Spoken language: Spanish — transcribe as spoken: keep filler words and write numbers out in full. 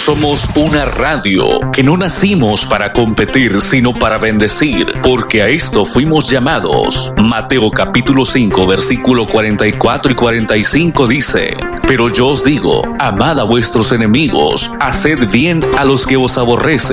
Somos una radio que no nacimos para competir, sino para bendecir, porque a esto fuimos llamados. Mateo capítulo cinco, versículo cuarenta y cuatro y cuarenta y cinco dice: pero yo os digo, amad a vuestros enemigos, haced bien a los que os aborrecen,